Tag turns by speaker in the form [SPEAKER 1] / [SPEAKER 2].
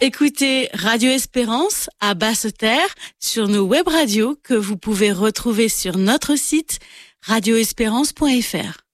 [SPEAKER 1] Écoutez Radio Espérance à Basse-Terre sur nos web radios que vous pouvez retrouver sur notre site radioespérance.fr.